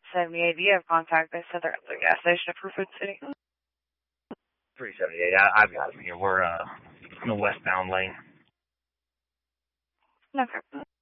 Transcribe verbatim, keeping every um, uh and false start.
seventy-eight. Do you have contact? They said they're at the gas station at Fruitwood City. three seventy-eight. I, I've got them here. We're uh, in the westbound lane. Okay.